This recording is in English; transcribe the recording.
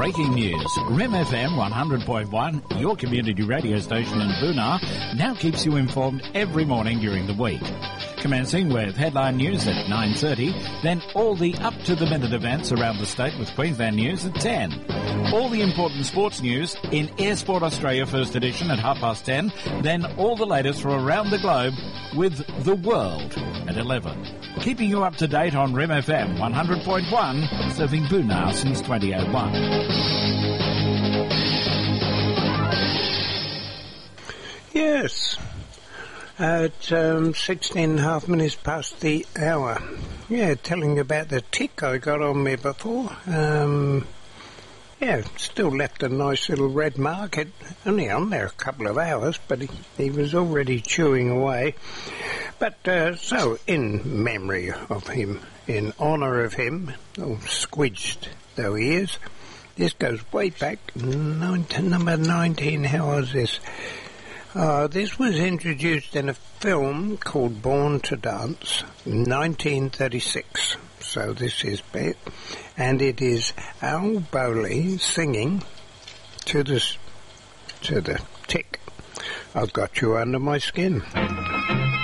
breaking news. Rim FM 100.1, your community radio station in Boonar, now keeps you informed every morning during the week. Commencing with headline news at 9:30, then all the up-to-the-minute events around the state with Queensland News at 10. All the important sports news in Air Sport Australia First Edition at 10:30, then all the latest from around the globe with The World at 11. Keeping you up to date on Rim FM 100.1, serving Boonar since 2001. Yes, at 16 and a half minutes past the hour. Yeah, telling you about the tick I got on me before. Yeah, still left a nice little red mark. It only on there a couple of hours, but he was already chewing away. But so, in memory of him, in honour of him, squidged though he is, this goes way back, number 19, how was this? This was introduced in a film called Born to Dance, 1936. So this is it, and it is Al Bowley singing to the tick. I've got you under my skin.